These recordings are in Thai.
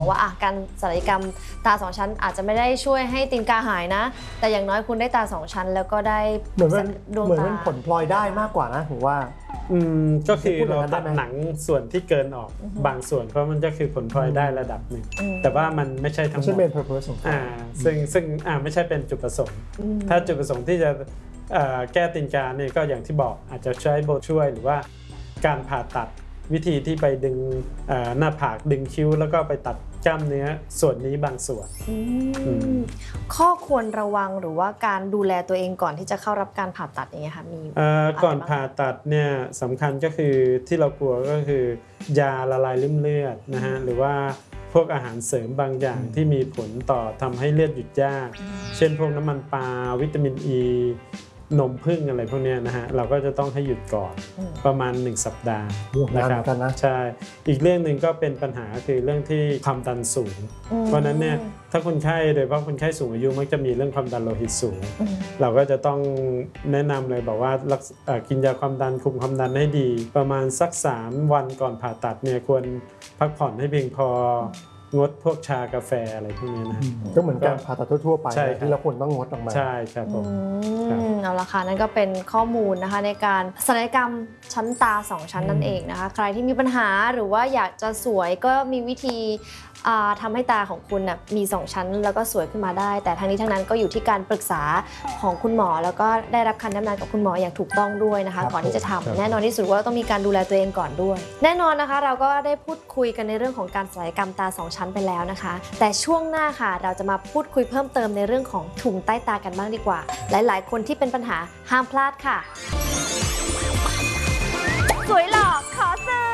ว่าการศัลยกรรมตา2ชั้นอาจจะไม่ได้ช่วยให้ตีนกาหายนะแต่อย่างน้อยคุณได้ตา2ชั้นแล้วก็ได้เหมือนเป็นผลพลอยได้มากกว่านะผมว่าก็คือเราตัดหนังส่วนที่เกินออกบางส่วนเพราะมันก็คือผลพลอยได้ระดับหนึ่งแต่ว่ามันไม่ใช่ทั้งหมดเป็น purpose ของซึ่งไม่ใช่เป็นจุดประสงค์ถ้าจุดประสงค์ที่จะแก้ตีนกาเนี่ยก็อย่างที่บอกอาจจะใช้โบช่วยหรือว่าการผ่าตัดวิธีที่ไปดึงหน้าผากดึงคิ้วแล้วก็ไปตัดกล้ามเนื้อส่วนนี้บางส่วนข้อควรระวังหรือว่าการดูแลตัวเองก่อนที่จะเข้ารับการผ่าตัดอย่างเงี้ยค่ะมีก่อนผ่าตัดเนี่ยสำคัญก็คือที่เรากลัวก็คือยาละลายริ่มเลือดนะฮะหรือว่าพวกอาหารเสริมบางอย่างที่มีผลต่อทำให้เลือดหยุดยากเช่นพวกน้ำมันปลาวิตามินอีนมผึ้งอะไรพวกนี้นะฮะเราก็จะต้องให้หยุดก่อนประมาณ1สัปดาห์นะครับใช่อีกเรื่องหนึ่งก็เป็นปัญหาคือเรื่องที่ความดันสูงเพราะนั้นเนี่ยถ้าคนไข้โดยเฉพาะคนไข้สูงอายุมักจะมีเรื่องความดันโลหิตสูงเราก็จะต้องแนะนำเลยบอกว่ากินยาความดันคุมความดันให้ดีประมาณสัก3วันก่อนผ่าตัดเนี่ยควรพักผ่อนให้เพียงพองดพวกชากาแฟอะไรพวกนี้นะก็เหมือนการผ่าตัดทั่วไปที่เราควรต้องงดออกมาใช่ครับผมเอาละค่ะนั่นก็เป็นข้อมูลนะคะในการศัลยกรรมชั้นตา2ชั้นนั่นเองนะคะใครที่มีปัญหาหรือว่าอยากจะสวยก็มีวิธีทำให้ตาของคุณมี2ชั้นแล้วก็สวยขึ้นมาได้แต่ทั้งนี้ทั้งนั้นก็อยู่ที่การปรึกษาของคุณหมอแล้วก็ได้รับคำแนะนำกับคุณหมออย่างถูกต้องด้วยนะคะก่อนที่จะทำแน่นอนที่สุดว่าต้องมีการดูแลตัวเองก่อนด้วยแน่นอนนะคะเราก็ได้พูดคุยกันในเรื่องของการศัลยกรรมตา2ชั้นไปแล้วนะคะแต่ช่วงหน้าค่ะเราจะมาพูดคุยเพิ่มเติมในเรื่องของถุงใต้ตากันบ้างดีกว่าหลายๆคนที่เป็นปัญหาห้ามพลาดค่ะสวยหล่อขอเสิร์ฟ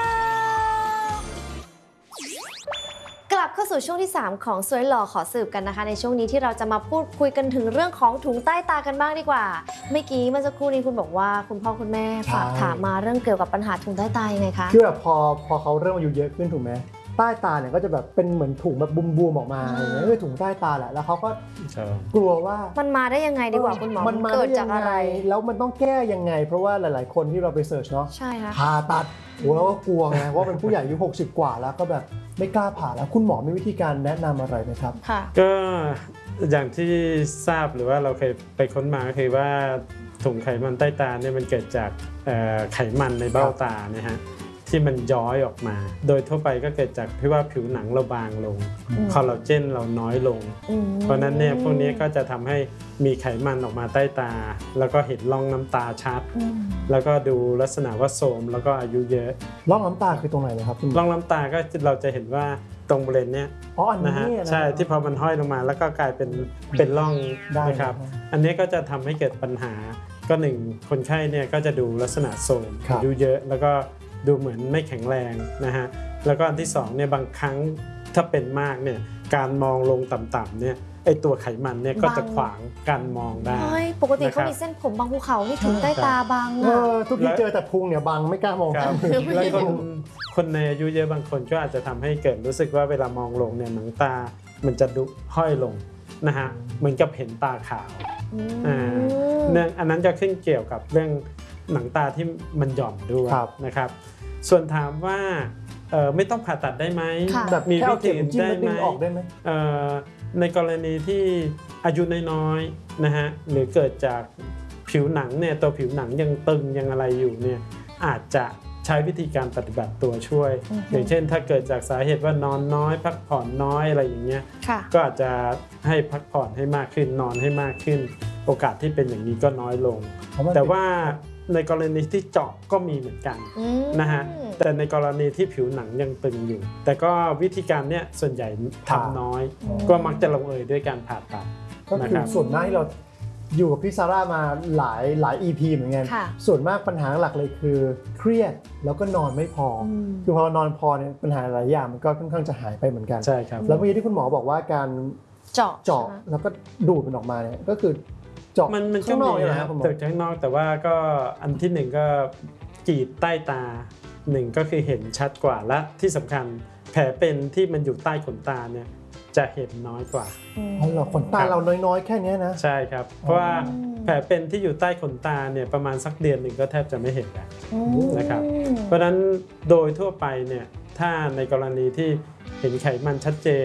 กลับเข้าสู่ช่วงที่3ของสวยหล่อขอสืบกันนะคะในช่วงนี้ที่เราจะมาพูดคุยกันถึงเรื่องของถุงใต้ตากันบ้างดีกว่าเมื่อกี้เมื่อสักครู่นี้คุณบอกว่าคุณพ่อคุณแม่ฝากถามมาเรื่องเกี่ยวกับปัญหาถุงใต้ตายังไงคะคือแบบพอเขาเริ่มอายุเยอะขึ้นถูกไหมใต้ตาเนี่ยก็จะแบบเป็นเหมือนถุงแบบบูมๆออกมาอย่างเงี้ยคือถุงใต้ตาแหละแล้วเขาก็กลัวว่ามันมาได้ยังไงดีกว่าคุณหมอมันเกิดจากอะไรแล้วมันต้องแก้ยังไงเพราะว่าหลายๆคนที่เราไปเสิร์ชเนาะใช่ค่ะผ่าตัดแล้วก็กลัวไงว่าเป็นผู้ใหญ่อายุ60กว่าแล้วก็แบบไม่กล้าผ่าแล้วคุณหมอมีวิธีการแนะนำอะไรไหมครับก็อย่างที่ทราบหรือว่าเราเคยไปค้นมาก็คือว่าถุงไขมันใต้ตาเนี่ยมันเกิดจากไขมันในเบ้าตานะฮะที่มันย้อยออกมาโดยทั่วไปก็เกิดจากที่ว่าผิวหนังเราบางลงคอลลาเจนเราน้อยลงเพราะนั้นเนี่ยพวกนี้ก็จะทำให้มีไขมันออกมาใต้ตาแล้วก็เห็นร่องน้ำตาชัดแล้วก็ดูลักษณะว่าโทรมแล้วก็อายุเยอะร่องน้ำตาคือตรงไหนนะครับร่องน้ำตาก็เราจะเห็นว่าตรงบริเวณนี้นะฮะใช่ที่พอมันห้อยลงมาแล้วก็กลายเป็นร่องนะครับอันนี้ก็จะทำให้เกิดปัญหาก็1คนไข้เนี่ยก็จะดูลักษณะโทรมอายุเยอะแล้วก็ดูเหมือนไม่แข็งแรงนะฮะแล้วก็อันที่2เนี่ยบางครั้งถ้าเป็นมากเนี่ยการมองลงต่ำๆเนี่ยไอตัวไขมันเนี่ยก็จะขวางการมองได้ปกติเขามีเส้นผมบางภูเขานี่ถึงใต้ตาบางทุกทีเจอแต่พุงเนี่ยบางไม่กล้ามองแล้วคนในอายุเยอะบางคนก็อาจจะทำให้เกิดรู้สึกว่าเวลามองลงเนี่ยหนังตามันจะดุห้อยลงนะฮะเหมือนกับเห็นตาขาวอันนั้นจะขึ้นเกี่ยวกับเรื่องหนังตาที่มันหย่อนด้วยนะครับส่วนถามว่าไม่ต้องผ่าตัดได้ไหมมีวิธีได้ไหมในกรณีที่อายุน้อยๆนะฮะหรือเกิดจากผิวหนังเนี่ยตัวผิวหนังยังตึงยังอะไรอยู่เนี่ยอาจจะใช้วิธีการปฏิบัติตัวช่วยอย่างเช่นถ้าเกิดจากสาเหตุว่านอนน้อยพักผ่อนน้อยอะไรอย่างเงี้ยก็อาจจะให้พักผ่อนให้มากขึ้นนอนให้มากขึ้นโอกาสที่เป็นอย่างนี้ก็น้อยลงแต่ว่าในกรณีที่เจาะก็มีเหมือนกันนะฮะแต่ในกรณีที่ผิวหนังยังตึงอยู่แต่ก็วิธีการเนี้ยส่วนใหญ่ทำน้อยก็มักจะลงเอยด้วยการผ่าตัดก็คือส่วนมากที่เราอยู่กับพี่ซาร่ามาหลาย EP เหมือนกันส่วนมากปัญหาหลักเลยคือเครียดแล้วก็นอนไม่พอคือพอนอนพอเนี่ยปัญหาหลายอย่างมันก็ค่อนข้างจะหายไปเหมือนกันใช่ครับแล้วเมื่อกี้ที่คุณหมอบอกว่าการเจาะแล้วก็ดูดมันออกมาเนี่ยก็คือมันก็มีนะครับเจาะข้างนอกแต่ว่าก็อันที่1ก็กรีดใต้ตา1ก็คือเห็นชัดกว่าและที่สำคัญแผลเป็นที่มันอยู่ใต้ขนตาเนี่ยจะเห็นน้อยกว่าขนตาเราน้อยๆแค่นี้นะใช่ครับเพราะว่าแผลเป็นที่อยู่ใต้ขนตาเนี่ยประมาณสักเดือนหนึ่งก็แทบจะไม่เห็นแล้วนะครับเพราะฉะนั้นโดยทั่วไปเนี่ยถ้าในกรณีที่เห็นไขมันชัดเจน